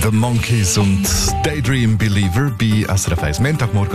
The Monkeys und Daydream Believer bei SRF 1. Montagmorgen.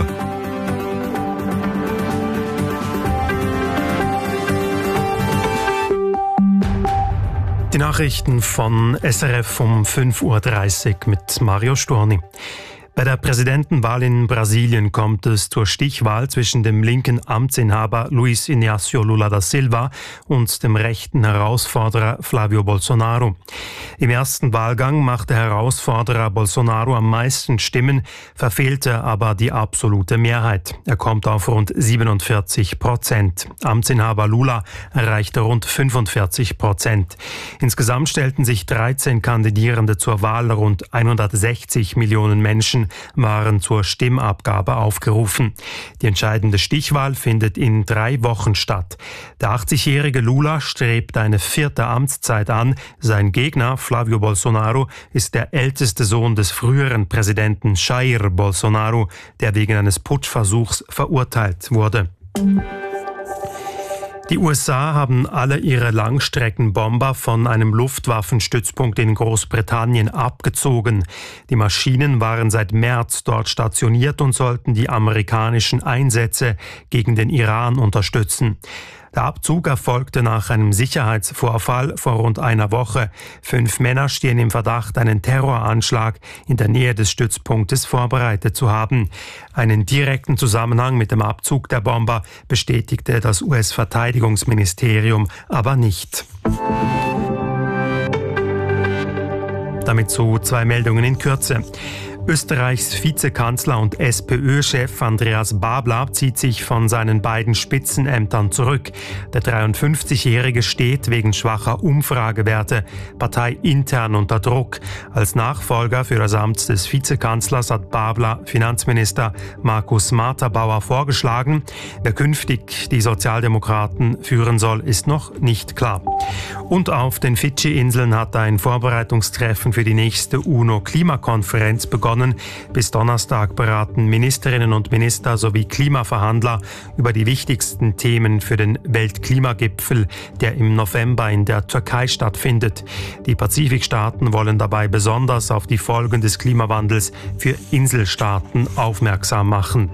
Die Nachrichten von SRF um 5.30 Uhr mit Mario Storni. Bei der Präsidentenwahl in Brasilien kommt es zur Stichwahl zwischen dem linken Amtsinhaber Luiz Inácio Lula da Silva und dem rechten Herausforderer Flávio Bolsonaro. Im ersten Wahlgang machte Herausforderer Bolsonaro am meisten Stimmen, verfehlte aber die absolute Mehrheit. Er kommt auf rund 47%. Amtsinhaber Lula erreichte rund 45%. Insgesamt stellten sich 13 Kandidierende zur Wahl, rund 160 Millionen Menschen waren zur Stimmabgabe aufgerufen. Die entscheidende Stichwahl findet in 3 Wochen statt. Der 80-jährige Lula strebt eine 4. Amtszeit an. Sein Gegner, Flávio Bolsonaro, ist der älteste Sohn des früheren Präsidenten Jair Bolsonaro, der wegen eines Putschversuchs verurteilt wurde. Die USA haben alle ihre Langstreckenbomber von einem Luftwaffenstützpunkt in Großbritannien abgezogen. Die Maschinen waren seit März dort stationiert und sollten die amerikanischen Einsätze gegen den Iran unterstützen. Der Abzug erfolgte nach einem Sicherheitsvorfall vor rund einer Woche. 5 Männer stehen im Verdacht, einen Terroranschlag in der Nähe des Stützpunktes vorbereitet zu haben. Einen direkten Zusammenhang mit dem Abzug der Bomber bestätigte das US-Verteidigungsministerium aber nicht. Damit zu 2 Meldungen in Kürze. Österreichs Vizekanzler und SPÖ-Chef Andreas Babler zieht sich von seinen beiden Spitzenämtern zurück. Der 53-Jährige steht wegen schwacher Umfragewerte parteiintern unter Druck. Als Nachfolger für das Amt des Vizekanzlers hat Babler Finanzminister Markus Marterbauer vorgeschlagen. Wer künftig die Sozialdemokraten führen soll, ist noch nicht klar. Und auf den Fidschi-Inseln hat ein Vorbereitungstreffen für die nächste UNO-Klimakonferenz begonnen. Bis Donnerstag beraten Ministerinnen und Minister sowie Klimaverhandler über die wichtigsten Themen für den Weltklimagipfel, der im November in der Türkei stattfindet. Die Pazifikstaaten wollen dabei besonders auf die Folgen des Klimawandels für Inselstaaten aufmerksam machen.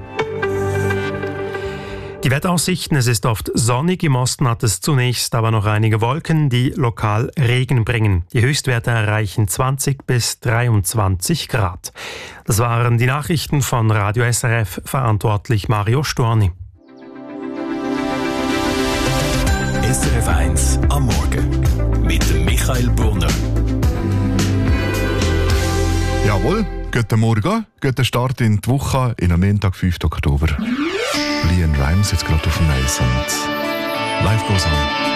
Die Wetteraussichten: Es ist oft sonnig, im Osten hat es zunächst aber noch einige Wolken, die lokal Regen bringen. Die Höchstwerte erreichen 20 bis 23 Grad. Das waren die Nachrichten von Radio SRF, verantwortlich Mario Storni. SRF 1 am Morgen mit Michael Brunner. Jawohl, guten Morgen, guten Start in die Woche, in am Montag, 5. Oktober. Leanne Rimes jetzt gerade auf dem Eis und Life Goes On.